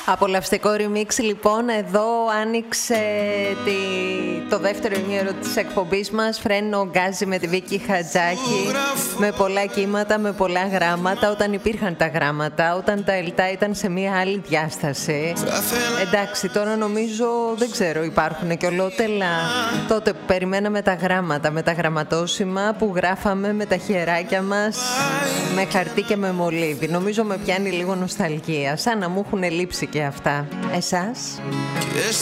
Απολαυστικό remix λοιπόν. Εδώ άνοιξε το δεύτερο ημίωρο της εκπομπής μας. Φρένο Γκάζι με τη Βίκη Χατζάκη. Με πολλά κύματα, με πολλά γράμματα. Όταν υπήρχαν τα γράμματα, όταν τα ελτά ήταν σε μια άλλη διάσταση. Εντάξει, τώρα νομίζω, δεν ξέρω, υπάρχουν και ολότελα. Τότε που περιμέναμε τα γράμματα, με τα γραμματόσημα που γράφαμε με τα χεράκια μας, με χαρτί και με μολύβι. Νομίζω με πιάνει λίγο νοσταλγία, σαν να μου έχουν λείψει και αυτά. Εσάς?